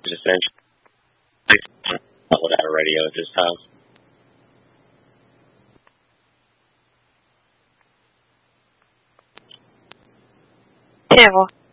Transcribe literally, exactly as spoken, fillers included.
essentially not without a radio at this time. Yeah, well.